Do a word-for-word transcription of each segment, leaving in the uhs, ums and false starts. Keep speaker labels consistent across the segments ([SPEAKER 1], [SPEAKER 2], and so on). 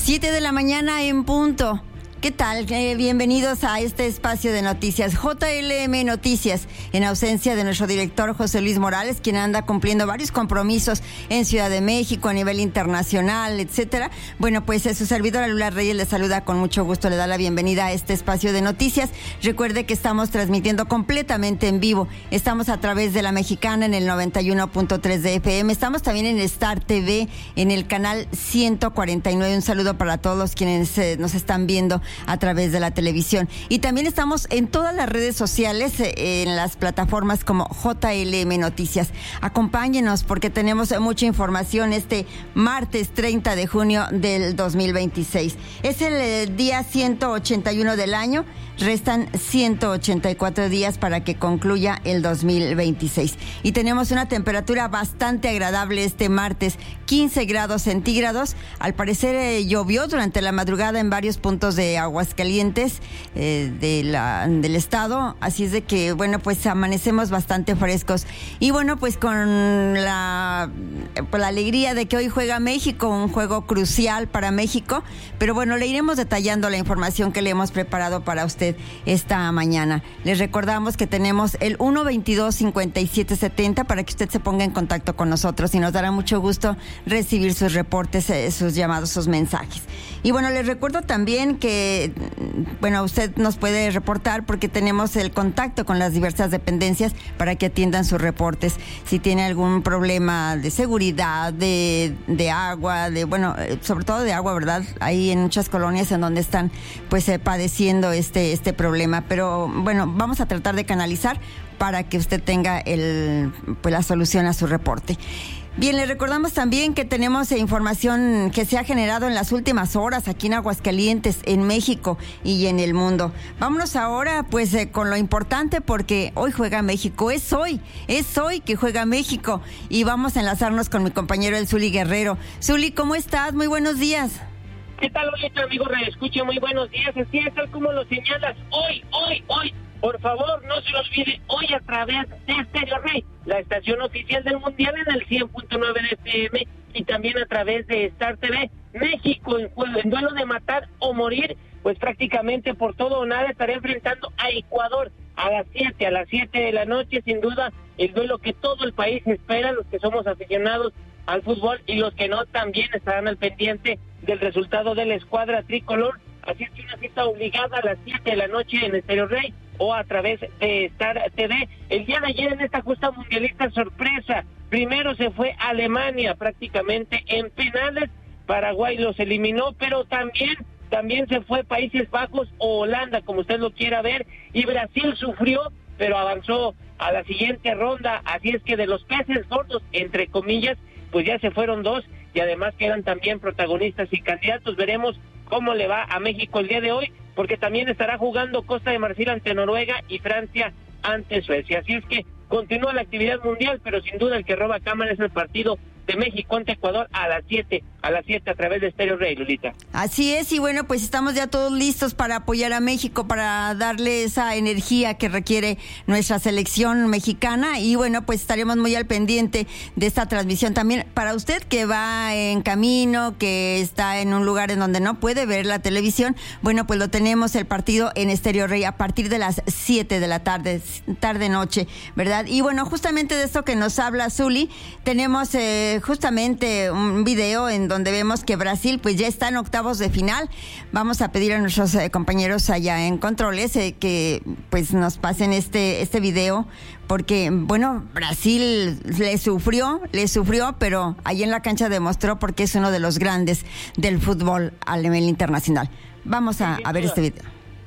[SPEAKER 1] Siete de la mañana en punto. ¿Qué tal? Eh, bienvenidos a este espacio de noticias, J L M Noticias, en ausencia de nuestro director José Luis Morales, quien anda cumpliendo varios compromisos en Ciudad de México, a nivel internacional, etcétera. Bueno, pues su servidora Lula Reyes le saluda con mucho gusto, le da la bienvenida a este espacio de noticias. Recuerde que estamos transmitiendo completamente en vivo. Estamos a través de La Mexicana en el noventa y uno punto tres de F M. Estamos también en Star T V, en el canal ciento cuarenta y nueve. Un saludo para todos los quienes eh, nos están viendo a través de la televisión. Y también estamos en todas las redes sociales, eh, en las plataformas como J L M Noticias. Acompáñenos porque tenemos mucha información este martes treinta de junio del dos mil veintiséis. Es el eh, día ciento ochenta y uno del año. Restan ciento ochenta y cuatro días para que concluya el dos mil veintiséis. Y tenemos una temperatura bastante agradable este martes, quince grados centígrados. Al parecer eh, llovió durante la madrugada en varios puntos de Aguascalientes, eh, de la, del estado. Así es de que, bueno, pues amanecemos bastante frescos. Y bueno, pues con la, pues, la alegría de que hoy juega México, un juego crucial para México. Pero bueno, le iremos detallando la información que le hemos preparado para usted esta mañana. Les recordamos que tenemos el uno veintidós cincuenta y siete setenta para que usted se ponga en contacto con nosotros y nos dará mucho gusto recibir sus reportes, sus llamados, sus mensajes. Y bueno, les recuerdo también que, bueno, usted nos puede reportar porque tenemos el contacto con las diversas dependencias para que atiendan sus reportes. Si tiene algún problema de seguridad, de, de agua, de, bueno, sobre todo de agua, ¿verdad? Hay en muchas colonias en donde están, pues, eh, padeciendo este este problema, pero bueno, vamos a tratar de canalizar para que usted tenga el pues la solución a su reporte. Bien, le recordamos también que tenemos información que se ha generado en las últimas horas aquí en Aguascalientes, en México y en el mundo. Vámonos ahora pues eh, con lo importante porque hoy juega México, es hoy, es hoy que juega México y vamos a enlazarnos con mi compañero el Zuli Guerrero. Zuli, ¿cómo estás? Muy buenos días.
[SPEAKER 2] ¿Qué tal, oye, amigo Redescuche? Muy buenos días. Así es, tal como lo señalas, hoy, hoy, hoy, por favor, no se lo olvide, hoy a través de Estéreo Rey, la estación oficial del Mundial en el cien punto nueve de F M, y también a través de Star T V, México en juego, en duelo de matar o morir, pues prácticamente por todo o nada estará enfrentando a Ecuador a las siete, a las siete de la noche, sin duda, el duelo que todo el país espera, los que somos aficionados al fútbol y los que no también estarán al pendiente del resultado de la escuadra tricolor. Así es que una cita obligada a las siete de la noche en Estéreo Rey o a través de Star T V. El día de ayer en esta justa mundialista sorpresa, primero se fue Alemania prácticamente en penales, Paraguay los eliminó, pero también también se fue Países Bajos o Holanda, como usted lo quiera ver, y Brasil sufrió, pero avanzó a la siguiente ronda. Así es que de los peces gordos, entre comillas, pues ya se fueron dos y además quedan también protagonistas y candidatos. Veremos cómo le va a México el día de hoy, porque también estará jugando Costa de Marfil ante Noruega y Francia ante Suecia. Así es que continúa la actividad mundial, pero sin duda el que roba cámara es el partido de México ante Ecuador a las siete, a las siete a través de Estéreo Rey, Lulita.
[SPEAKER 1] Así es, y bueno, pues estamos ya todos listos para apoyar a México, para darle esa energía que requiere nuestra selección mexicana, y bueno, pues estaremos muy al pendiente de esta transmisión. También para usted que va en camino, que está en un lugar en donde no puede ver la televisión, bueno, pues lo tenemos el partido en Estéreo Rey a partir de las siete de la tarde, tarde-noche, ¿verdad? Y bueno, justamente de esto que nos habla Zuli, tenemos eh, justamente un video en donde vemos que Brasil pues ya está en octavos de final. Vamos a pedir a nuestros eh, compañeros allá en controles eh, que pues nos pasen este este video porque bueno, Brasil le sufrió, le sufrió, pero ahí en la cancha demostró porque es uno de los grandes del fútbol a nivel internacional. Vamos a, a ver este video.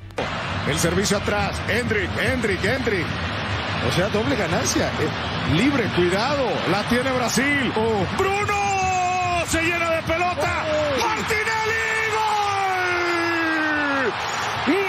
[SPEAKER 3] El servicio atrás, Hendrik, Hendrik, Hendrik. O sea, doble ganancia. Eh, libre, cuidado. La tiene Brasil. Oh. ¡Bruno! Se llena de pelota. Oh. ¡Martinelli! ¡Gol!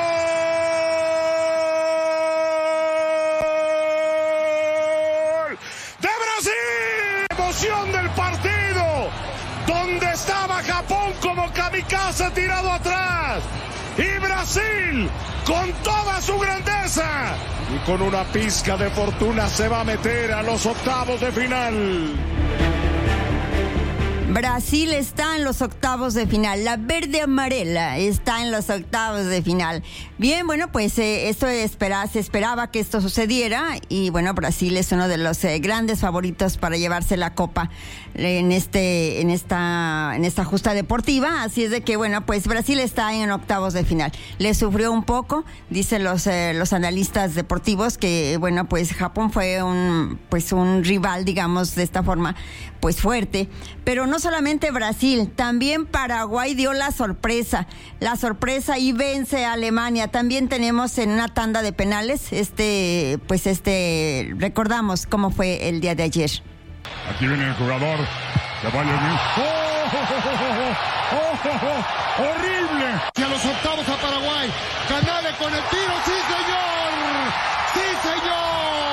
[SPEAKER 3] ¡Gol! ¡De Brasil! Emoción del partido. Donde estaba Japón como kamikaze tirado atrás. Y Brasil, con toda su grandeza y con una pizca de fortuna, se va a meter a los octavos de final.
[SPEAKER 1] Brasil está en los octavos de final. La verde amarela está en los octavos de final. Bien, bueno, pues eh, esto espera, se esperaba que esto sucediera y bueno, Brasil es uno de los eh, grandes favoritos para llevarse la copa en este, en esta, en esta justa deportiva. Así es de que bueno, pues Brasil está en octavos de final. Le sufrió un poco, dicen los eh, los analistas deportivos que bueno, pues Japón fue un pues un rival, digamos de esta forma, pues fuerte, pero no solamente Brasil, también Paraguay dio la sorpresa, la sorpresa y vence a Alemania. También tenemos en una tanda de penales, este, pues este, recordamos cómo fue el día de ayer.
[SPEAKER 3] Aquí viene el jugador, se va a venir. ¡Oh, oh, oh, oh, oh, oh! ¡Horrible!
[SPEAKER 4] Y a los octavos a Paraguay, Canales con el tiro, ¡sí señor! ¡Sí señor!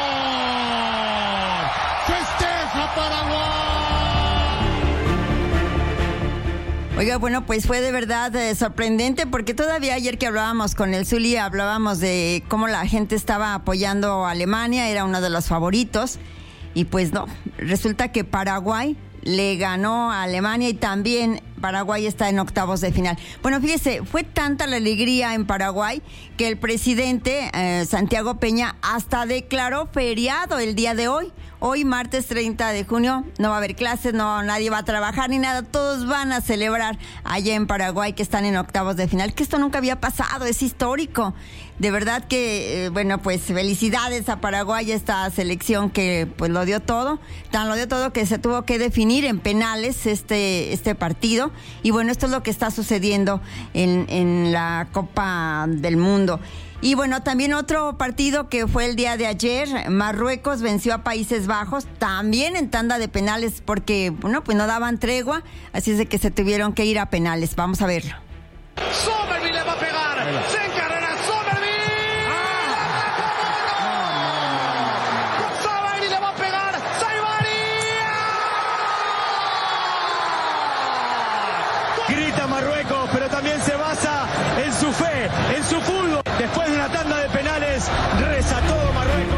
[SPEAKER 4] ¡Festeja Paraguay!
[SPEAKER 1] Oiga, bueno, pues fue de verdad eh, sorprendente porque todavía ayer que hablábamos con el Zuli, hablábamos de cómo la gente estaba apoyando a Alemania, era uno de los favoritos, y pues no, resulta que Paraguay le ganó a Alemania y también Paraguay está en octavos de final. Bueno, fíjese, fue tanta la alegría en Paraguay que el presidente eh, Santiago Peña hasta declaró feriado el día de hoy. Hoy, martes treinta de junio, no va a haber clases, no, nadie va a trabajar ni nada. Todos van a celebrar allá en Paraguay que están en octavos de final, que esto nunca había pasado, es histórico. De verdad que, eh, bueno, pues felicidades a Paraguay, esta selección que pues lo dio todo. Tan lo dio todo que se tuvo que definir en penales este, este partido. Y bueno, esto es lo que está sucediendo en, en la Copa del Mundo. Y bueno, también otro partido que fue el día de ayer, Marruecos venció a Países Bajos, también en tanda de penales, porque, bueno, pues no daban tregua, así es de que se tuvieron que ir a penales. Vamos a verlo.
[SPEAKER 4] Somerville le va a pegar, se encarrera Somerville. Ah. Savary le va a pegar, Savary. Grita Marruecos, pero también se basa en su fe, en su fútbol. Después de una tanda de penales, reza todo Marruecos.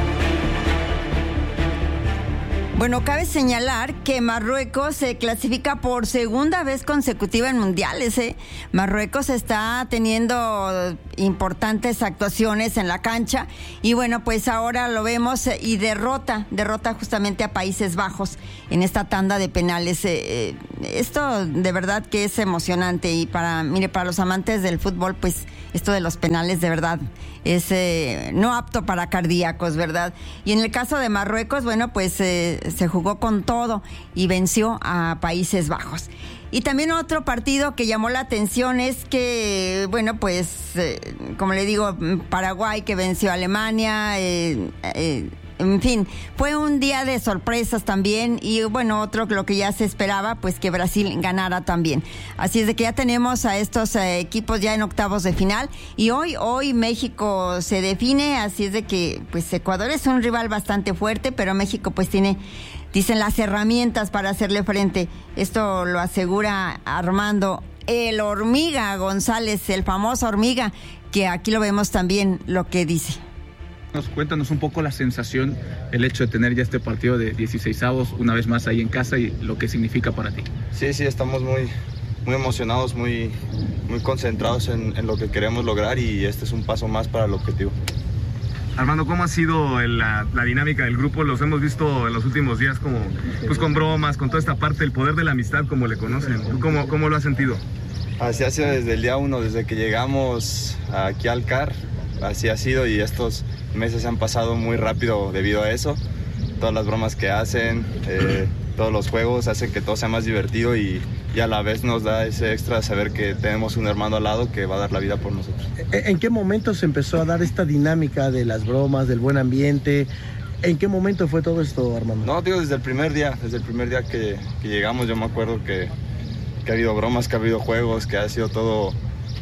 [SPEAKER 1] Bueno, cabe señalar que Marruecos se clasifica por segunda vez consecutiva en mundiales, ¿eh? Marruecos está teniendo importantes actuaciones en la cancha y bueno, pues ahora lo vemos y derrota, derrota justamente a Países Bajos en esta tanda de penales. Eh, esto de verdad que es emocionante y para, mire, para los amantes del fútbol, pues esto de los penales de verdad es eh, no apto para cardíacos, ¿verdad? Y en el caso de Marruecos, bueno, pues eh, se jugó con todo y venció a Países Bajos. Y también otro partido que llamó la atención es que, bueno, pues, eh, como le digo, Paraguay que venció a Alemania, eh, eh, en fin, fue un día de sorpresas también y bueno, otro lo que ya se esperaba, pues que Brasil ganara también. Así es de que ya tenemos a estos eh, equipos ya en octavos de final y hoy, hoy México se define, así es de que pues Ecuador es un rival bastante fuerte, pero México pues tiene, dicen, las herramientas para hacerle frente. Esto lo asegura Armando el Hormiga González, el famoso Hormiga, que aquí lo vemos también lo que dice.
[SPEAKER 5] Nos cuéntanos un poco la sensación, el hecho de tener ya este partido de dieciseisavos una vez más ahí en casa y lo que significa para ti.
[SPEAKER 6] Sí, sí, estamos muy, muy emocionados, muy, muy concentrados en, en lo que queremos lograr y este es un paso más para el objetivo.
[SPEAKER 5] Armando, ¿cómo ha sido la, la dinámica del grupo? Los hemos visto en los últimos días como, pues con bromas, con toda esta parte, el poder de la amistad como le conocen. ¿Tú cómo, cómo lo has sentido?
[SPEAKER 6] Así ha sido desde el día uno, desde que llegamos aquí al C A R, así ha sido y estos meses se han pasado muy rápido debido a eso. Todas las bromas que hacen, eh, todos los juegos hacen que todo sea más divertido y, y a la vez nos da ese extra de saber que tenemos un hermano al lado que va a dar la vida por nosotros.
[SPEAKER 7] ¿En qué momento se empezó a dar esta dinámica de las bromas, del buen ambiente? ¿En qué momento fue todo esto, Armando?
[SPEAKER 6] No, digo, desde el primer día, desde el primer día que, que llegamos yo me acuerdo que, que ha habido bromas, que ha habido juegos, que ha sido todo,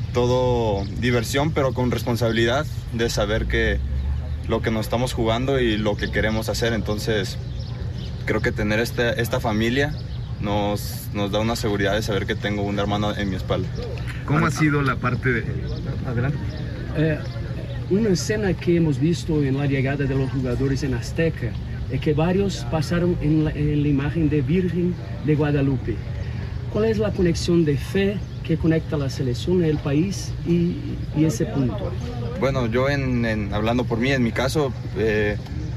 [SPEAKER 6] todo diversión, pero con responsabilidad de saber que lo que nos estamos jugando y lo que queremos hacer. Entonces creo que tener esta, esta familia nos, nos da una seguridad de saber que tengo un hermano en mi espalda.
[SPEAKER 5] ¿Cómo ha sido la parte de... Adelante.
[SPEAKER 8] Eh, una escena que hemos visto en la llegada de los jugadores en Azteca es que varios pasaron en la, en la imagen de Virgen de Guadalupe. ¿Cuál es la conexión de fe que conecta la selección, el país y, y ese punto?
[SPEAKER 6] Bueno, yo en, en, hablando por mí, en mi caso, eh,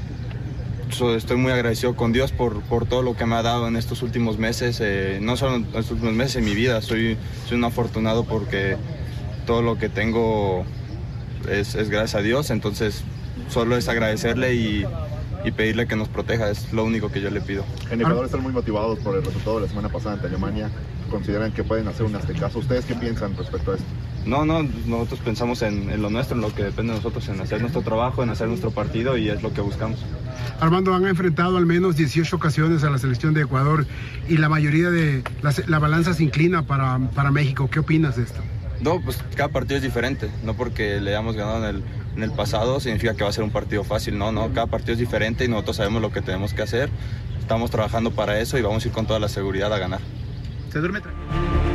[SPEAKER 6] so, estoy muy agradecido con Dios por, por todo lo que me ha dado en estos últimos meses, eh, no solo en estos últimos meses, en mi vida. Soy, soy un afortunado porque todo lo que tengo es, es gracias a Dios, entonces solo es agradecerle y, y pedirle que nos proteja, es lo único que yo le pido.
[SPEAKER 9] En Ecuador están muy motivados por el resultado de la semana pasada ante Alemania. ¿Consideran que pueden hacer un aztecaso? ¿Ustedes qué piensan respecto a esto?
[SPEAKER 6] No, no, nosotros pensamos en, en lo nuestro, en lo que depende de nosotros, en hacer nuestro trabajo, en hacer nuestro partido y es lo que buscamos.
[SPEAKER 10] Armando, han enfrentado al menos dieciocho ocasiones a la selección de Ecuador y la mayoría de la, la balanza se inclina para, para México. ¿Qué opinas de esto?
[SPEAKER 6] No, pues cada partido es diferente, no porque le hayamos ganado en el, en el pasado significa que va a ser un partido fácil, no, no, cada partido es diferente y nosotros sabemos lo que tenemos que hacer, estamos trabajando para eso y vamos a ir con toda la seguridad a ganar.
[SPEAKER 10] Se duerme tranquilo.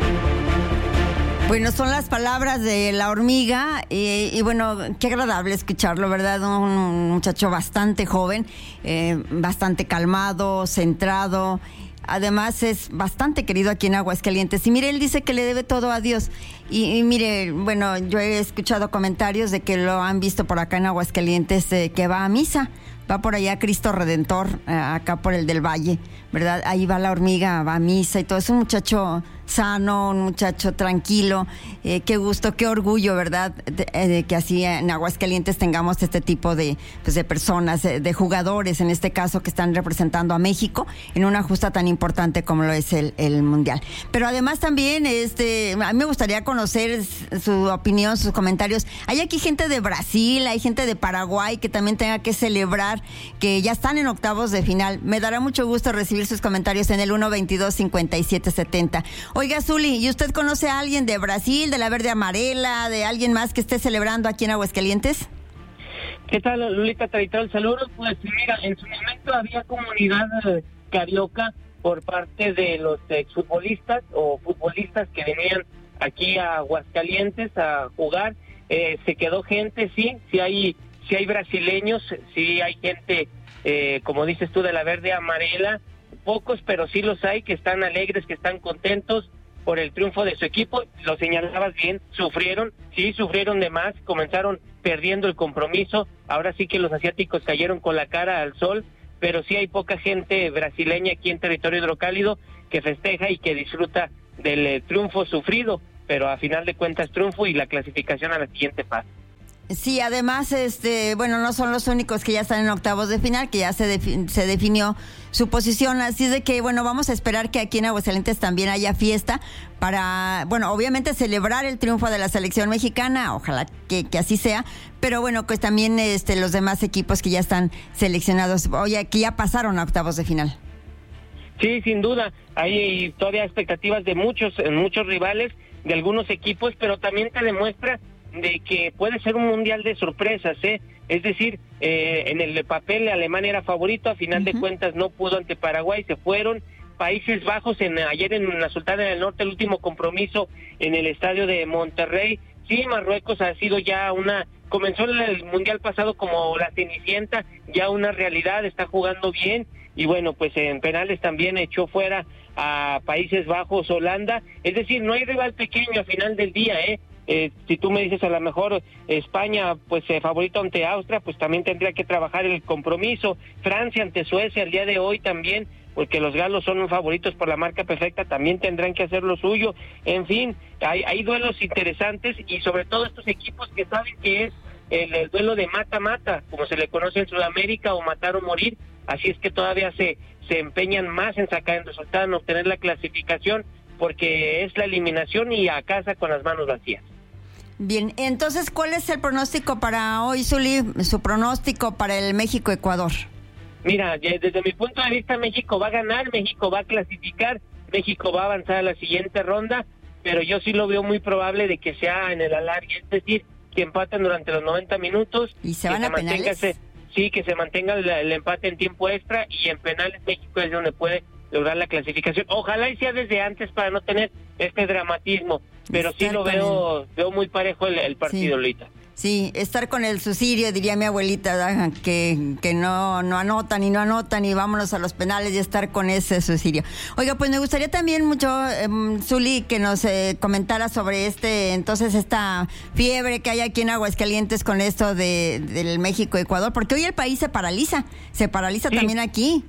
[SPEAKER 1] Bueno, son las palabras de la hormiga y, y bueno, qué agradable escucharlo, ¿verdad? Un muchacho bastante joven, eh, bastante calmado, centrado. Además es bastante querido aquí en Aguascalientes. Y mire, él dice que le debe todo a Dios. Y, y mire, bueno, yo he escuchado comentarios de que lo han visto por acá en Aguascalientes, eh, que va a misa. Va por allá Cristo Redentor, eh, acá por el del Valle, ¿verdad? Ahí va la hormiga, va a misa y todo. Es un muchacho sano, un muchacho tranquilo. Eh, qué gusto, qué orgullo, ¿verdad? De, de que así en Aguascalientes tengamos este tipo de, pues, de personas, de, de jugadores, en este caso, que están representando a México en una justa tan importante como lo es el, el Mundial. Pero además también, este, a mí me gustaría conocer su opinión, sus comentarios. Hay aquí gente de Brasil, hay gente de Paraguay que también tenga que celebrar que ya están en octavos de final. Me dará mucho gusto recibir sus comentarios en el uno veintidós cincuenta y siete setenta. Oiga, Zuli, ¿y usted conoce a alguien de Brasil, de la Verde Amarela, de alguien más que esté celebrando aquí en Aguascalientes?
[SPEAKER 2] ¿Qué tal, Lulita? Traidor, el saludo. Pues mira, en su momento había comunidad eh, carioca por parte de los exfutbolistas o futbolistas que venían aquí a Aguascalientes a jugar. Eh, se quedó gente, sí, sí hay, sí hay brasileños, sí hay gente, eh, como dices tú, de la Verde Amarela. Pocos, pero sí los hay que están alegres, que están contentos por el triunfo de su equipo. Lo señalabas bien, sufrieron, sí, sufrieron de más, comenzaron perdiendo el compromiso, ahora sí que los asiáticos cayeron con la cara al sol, pero sí hay poca gente brasileña aquí en territorio hidrocálido que festeja y que disfruta del eh, triunfo sufrido, pero a final de cuentas triunfo y la clasificación a la siguiente fase.
[SPEAKER 1] Sí, además, este, bueno, no son los únicos que ya están en octavos de final, que ya se, defi- se definió su posición, así es de que, bueno, vamos a esperar que aquí en Aguascalientes también haya fiesta para, bueno, obviamente celebrar el triunfo de la selección mexicana, ojalá que, que así sea, pero bueno, pues también este, los demás equipos que ya están seleccionados, oye, que ya pasaron a octavos de final.
[SPEAKER 2] Sí, sin duda, hay todavía expectativas de muchos, muchos rivales, de algunos equipos, pero también te demuestra de que puede ser un mundial de sorpresas, ¿eh? Es decir, eh, en el papel Alemania era favorito, a final uh-huh. de cuentas no pudo ante Paraguay, se fueron. Países Bajos en ayer en la Sultana del Norte, el último compromiso en el estadio de Monterrey. Sí, Marruecos ha sido ya una, comenzó el mundial pasado como la Cenicienta, ya una realidad, está jugando bien y bueno, pues en penales también echó fuera a Países Bajos, Holanda. Es decir, no hay rival pequeño a final del día, ¿eh? Eh, si tú me dices a lo mejor España pues eh, favorito ante Austria, pues también tendría que trabajar el compromiso. Francia ante Suecia el día de hoy también, porque los galos son favoritos por la marca perfecta, también tendrán que hacer lo suyo. En fin, hay, hay duelos interesantes y sobre todo estos equipos que saben que es el, el duelo de mata-mata, como se le conoce en Sudamérica, o matar o morir, así es que todavía se, se empeñan más en sacar el resultado, en obtener la clasificación, porque es la eliminación y a casa con las manos vacías.
[SPEAKER 1] Bien, entonces, ¿cuál es el pronóstico para hoy, Zuli? Su pronóstico para el México-Ecuador.
[SPEAKER 2] Mira, desde mi punto de vista, México va a ganar, México va a clasificar, México va a avanzar a la siguiente ronda, pero yo sí lo veo muy probable de que sea en el alargue, es decir, que empaten durante los noventa minutos.
[SPEAKER 1] ¿Y se van a penales?
[SPEAKER 2] Sí, que se mantenga el, el empate en tiempo extra y en penales México es donde puede lograr la clasificación. Ojalá y sea desde antes para no tener este dramatismo, pero sí lo veo veo muy parejo el, el partido,
[SPEAKER 1] sí.
[SPEAKER 2] Lolita.
[SPEAKER 1] Sí, estar con el suicidio, diría mi abuelita, ¿verdad? que, que no, no anotan y no anotan y vámonos a los penales y estar con ese suicidio. Oiga, pues me gustaría también mucho, eh, Zuli, que nos eh, comentara sobre este, entonces esta fiebre que hay aquí en Aguascalientes con esto de del México-Ecuador, porque hoy el país se paraliza, se paraliza sí. también aquí.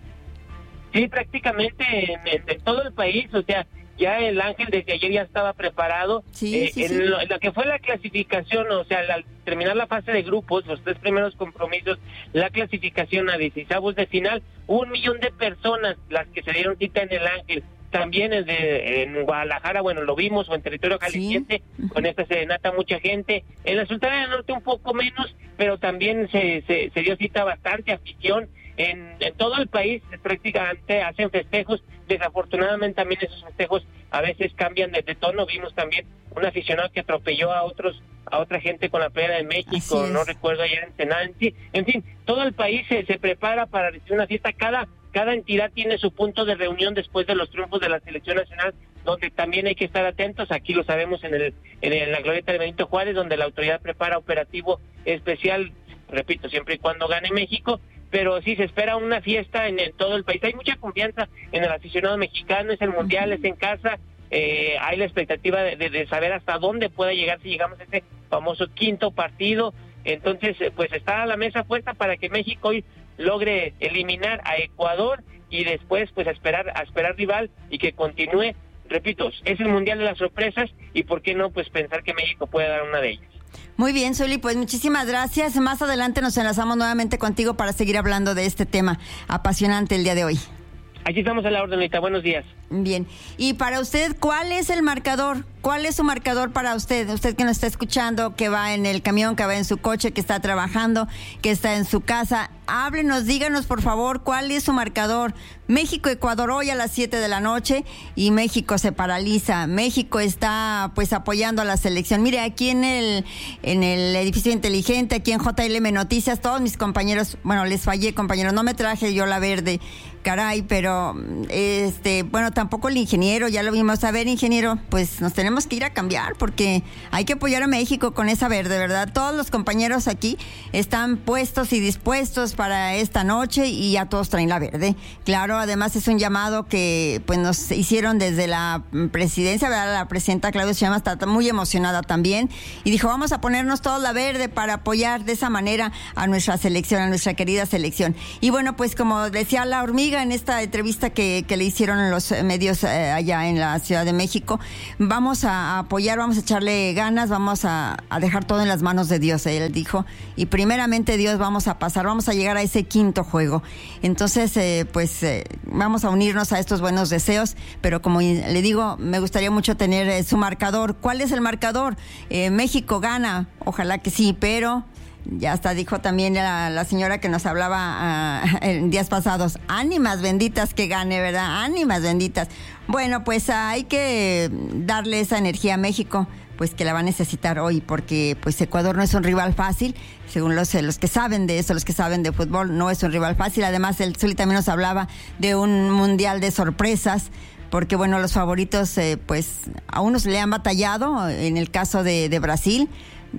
[SPEAKER 2] Sí, prácticamente en, en todo el país, o sea, ya el Ángel desde ayer ya estaba preparado.
[SPEAKER 1] Sí,
[SPEAKER 2] eh,
[SPEAKER 1] sí,
[SPEAKER 2] en
[SPEAKER 1] sí.
[SPEAKER 2] Lo, lo que fue la clasificación, o sea, al terminar la fase de grupos, los tres primeros compromisos, la clasificación a dieciseisavos de final, un millón de personas las que se dieron cita en el Ángel. También en, de, en Guadalajara, bueno, lo vimos, o en territorio jalisciense, sí. con esta serenata mucha gente. En la Sultana del Norte un poco menos, pero también se, se, se dio cita bastante afición. En, en todo el país prácticamente hacen festejos. Desafortunadamente también esos festejos a veces cambian de, de tono. Vimos también un aficionado que atropelló a otros a otra gente con la playera de México, no recuerdo, ayer en Ensenada. En fin, todo el país se, se prepara para recibir una fiesta. Cada cada entidad tiene su punto de reunión después de los triunfos de la selección nacional, donde también hay que estar atentos. Aquí lo sabemos en el en, el, en la glorieta de Benito Juárez, donde la autoridad prepara operativo especial, repito, siempre y cuando gane México. Pero sí se espera una fiesta en, en todo el país. Hay mucha confianza en el aficionado mexicano, es el mundial, es en casa. Eh, hay la expectativa de, de, de saber hasta dónde pueda llegar si llegamos a ese famoso quinto partido. Entonces, pues está la mesa puesta para que México hoy logre eliminar a Ecuador y después pues a esperar a esperar rival y que continúe. Repito, es el mundial de las sorpresas y por qué no pues pensar que México puede dar una de ellas.
[SPEAKER 1] Muy bien, Zuli, pues muchísimas gracias. Más adelante nos enlazamos nuevamente contigo para seguir hablando de este tema apasionante el día de hoy.
[SPEAKER 2] Aquí estamos a la orden, Anita. Buenos días.
[SPEAKER 1] Bien. Y para usted, ¿cuál es el marcador? ¿Cuál es su marcador para usted? Usted que nos está escuchando, que va en el camión, que va en su coche, que está trabajando, que está en su casa. Háblenos, díganos por favor, ¿cuál es su marcador? México-Ecuador hoy a las siete de la noche y México se paraliza. México está pues apoyando a la selección. Mire, aquí en el en el edificio inteligente, aquí en J L M Noticias, todos mis compañeros, bueno, les fallé, compañeros, no me traje yo la verde, caray, pero este, bueno, tampoco el ingeniero, ya lo vimos. A ver, ingeniero, pues nos tenemos que ir a cambiar porque hay que apoyar a México con esa verde, ¿verdad? Todos los compañeros aquí están puestos y dispuestos para esta noche y ya todos traen la verde. Claro, además es un llamado que pues nos hicieron desde la presidencia, ¿verdad? La presidenta Claudia Sheinbaum está muy emocionada también y dijo, vamos a ponernos todos la verde para apoyar de esa manera a nuestra selección, a nuestra querida selección. Y bueno, pues como decía la hormiga en esta entrevista que, que le hicieron en los medios eh, allá en la Ciudad de México, vamos a apoyar, vamos a echarle ganas, vamos a, a dejar todo en las manos de Dios, él dijo, y primeramente Dios vamos a pasar, vamos a llegar a ese quinto juego. Entonces, eh, pues eh, vamos a unirnos a estos buenos deseos, pero como le digo, me gustaría mucho tener eh, su marcador. ¿Cuál es el marcador? Eh, México gana, ojalá que sí, pero ya hasta dijo también la, la señora que nos hablaba uh, en días pasados, ánimas benditas que gane, ¿verdad? Ánimas benditas. Bueno, pues uh, hay que darle esa energía a México, pues que la va a necesitar hoy, porque pues Ecuador no es un rival fácil, según los, los que saben de eso, los que saben de fútbol, no es un rival fácil. Además, el Zuli también nos hablaba de un mundial de sorpresas, porque bueno, los favoritos eh, pues a unos le han batallado, en el caso de, de Brasil,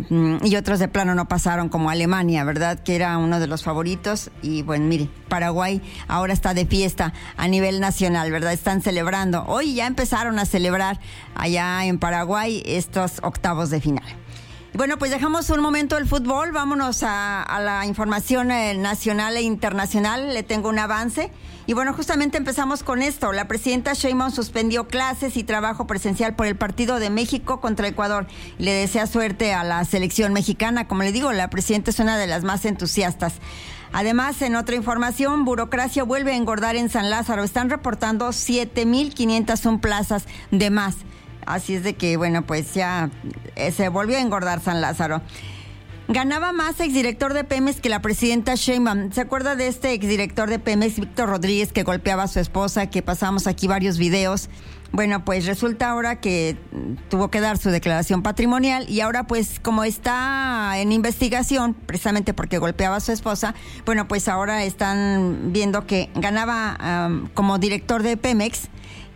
[SPEAKER 1] y otros de plano no pasaron, como Alemania, ¿verdad? Que era uno de los favoritos. Y bueno, mire, Paraguay ahora está de fiesta a nivel nacional, ¿verdad? Están celebrando. Hoy ya empezaron a celebrar allá en Paraguay estos octavos de final. Bueno, pues dejamos un momento el fútbol, vámonos a, a la información eh, nacional e internacional. Le tengo un avance. Y bueno, justamente empezamos con esto. La presidenta Sheinbaum suspendió clases y trabajo presencial por el partido de México contra Ecuador. Le desea suerte a la selección mexicana. Como le digo, la presidenta es una de las más entusiastas. Además, en otra información, burocracia vuelve a engordar en San Lázaro. Están reportando siete mil quinientas una plazas de más. Así es de que, bueno, pues ya eh, se volvió a engordar San Lázaro. Ganaba más exdirector de Pemex que la presidenta Sheinbaum. ¿Se acuerda de este exdirector de Pemex, Víctor Rodríguez, que golpeaba a su esposa, que pasamos aquí varios videos? Bueno, pues resulta ahora que tuvo que dar su declaración patrimonial y ahora pues como está en investigación, precisamente porque golpeaba a su esposa, bueno, pues ahora están viendo que ganaba um, como director de Pemex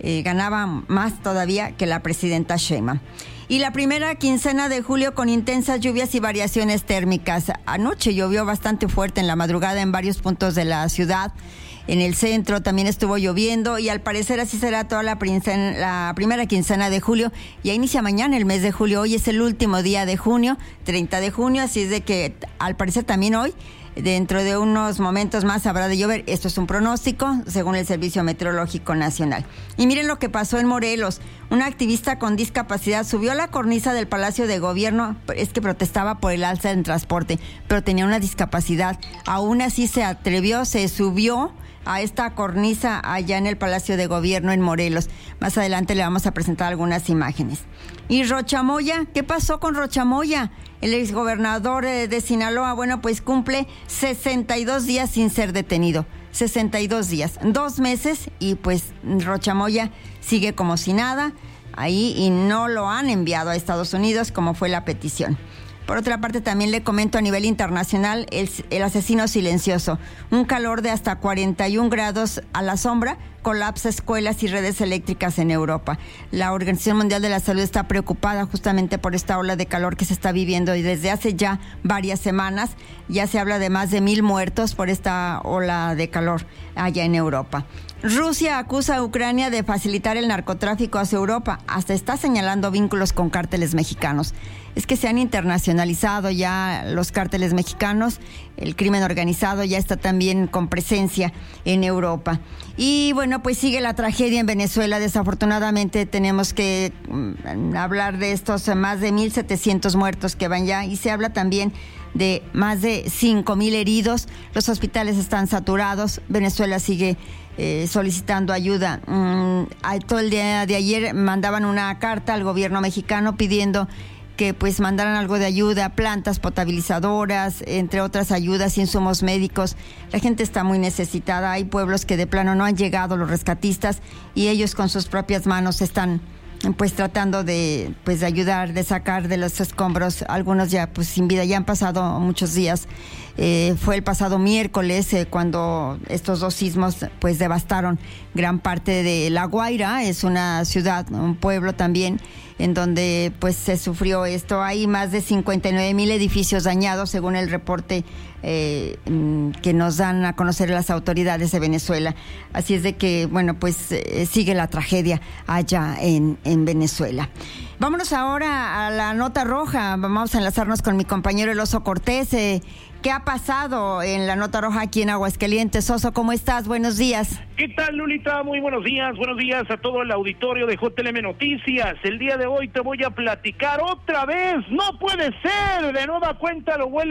[SPEAKER 1] eh, ganaba más todavía que la presidenta Sheinbaum. Y la primera quincena de julio con intensas lluvias y variaciones térmicas. Anoche llovió bastante fuerte en la madrugada en varios puntos de la ciudad. En el centro también estuvo lloviendo y al parecer así será toda la, princen- la primera quincena de julio. Ya inicia mañana el mes de julio. Hoy es el último día de junio, treinta de junio, así es de que al parecer también hoy, dentro de unos momentos más habrá de llover. Esto es un pronóstico según el Servicio Meteorológico Nacional. Y miren lo que pasó en Morelos. Una activista con discapacidad subió a la cornisa del Palacio de Gobierno. Es que protestaba por el alza en transporte, pero tenía una discapacidad. Aún así se atrevió, se subió a esta cornisa allá en el Palacio de Gobierno en Morelos. Más adelante le vamos a presentar algunas imágenes. Y Rochamoya, ¿qué pasó con Rochamoya? El exgobernador de Sinaloa, bueno, pues cumple sesenta y dos días sin ser detenido. sesenta y dos días, dos meses, y pues Rochamoya sigue como si nada ahí y no lo han enviado a Estados Unidos como fue la petición. Por otra parte, también le comento a nivel internacional el, el asesino silencioso. Un calor de hasta cuarenta y un grados a la sombra colapsa escuelas y redes eléctricas en Europa. La Organización Mundial de la Salud está preocupada justamente por esta ola de calor que se está viviendo y desde hace ya varias semanas ya se habla de más de mil muertos por esta ola de calor allá en Europa. Rusia acusa a Ucrania de facilitar el narcotráfico hacia Europa. Hasta está señalando vínculos con cárteles mexicanos. Es que se han internacionalizado ya los cárteles mexicanos, el crimen organizado ya está también con presencia en Europa. Y bueno, pues sigue la tragedia en Venezuela. Desafortunadamente tenemos que mm, hablar de estos más de mil setecientos muertos que van ya, y se habla también de más de cinco mil heridos. Los hospitales están saturados. Venezuela sigue eh, solicitando ayuda. Mm, todo el día de ayer mandaban una carta al gobierno mexicano pidiendo que pues mandaran algo de ayuda, plantas potabilizadoras, entre otras ayudas, insumos médicos. La gente está muy necesitada. Hay pueblos que de plano no han llegado los rescatistas y ellos con sus propias manos están pues tratando de pues de ayudar, de sacar de los escombros. Algunos ya pues sin vida, ya han pasado muchos días. Eh, fue el pasado miércoles eh, cuando estos dos sismos pues devastaron gran parte de La Guaira. Es una ciudad, un pueblo también en donde pues se sufrió esto. Hay más de cincuenta y nueve mil edificios dañados según el reporte eh, que nos dan a conocer las autoridades de Venezuela. Así es de que, bueno, pues eh, sigue la tragedia allá en, en Venezuela. Vámonos ahora a la nota roja. Vamos a enlazarnos con mi compañero El Oso Cortés. Eh, ¿Qué ha pasado en la nota roja aquí en Aguascalientes? Oso, ¿cómo estás? Buenos días.
[SPEAKER 11] ¿Qué tal, Lulita? Muy buenos días. Buenos días a todo el auditorio de J L M Noticias. El día de hoy te voy a platicar otra vez. ¡No puede ser! De nueva cuenta lo vuelve